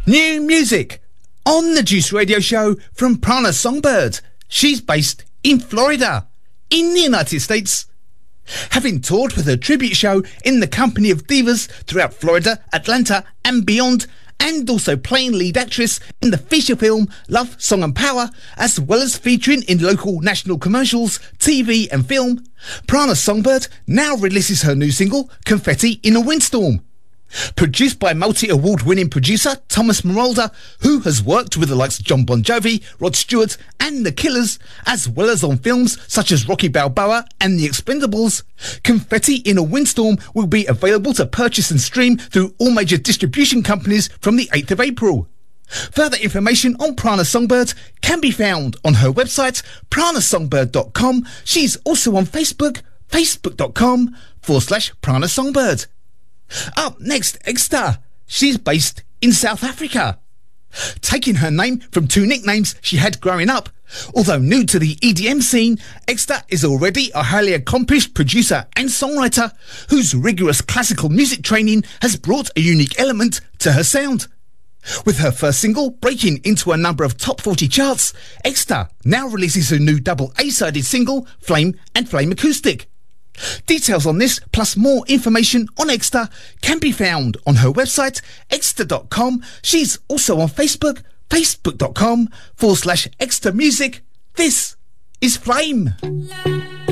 New music on the Juice Radio Show from Prana Songbird. She's based in Florida, in the United States. Having toured with her tribute show in the company of divas throughout Florida, Atlanta and beyond, and also playing lead actress in the feature film Love, Song and Power, as well as featuring in local national commercials, TV and film, Prana Songbird now releases her new single, Confetti in a Windstorm. Produced by multi-award-winning producer Thomas Marolda, who has worked with the likes of John Bon Jovi, Rod Stewart and The Killers, as well as on films such as Rocky Balboa and The Expendables, Confetti in a Windstorm will be available to purchase and stream through all major distribution companies from the 8th of April. Further information on Prana Songbird can be found on her website, pranasongbird.com. She's also on Facebook, facebook.com/Prana Songbird. Up next, Exta. She's based in South Africa. Taking her name from two nicknames she had growing up, although new to the EDM scene, Exta is already a highly accomplished producer and songwriter whose rigorous classical music training has brought a unique element to her sound. With her first single breaking into a number of top 40 charts, Exta now releases her new double A-sided single, Flame and Flame Acoustic. Details on this, plus more information on Exta, can be found on her website, exta.com. She's also on Facebook, facebook.com/Exta Music. This is Flame.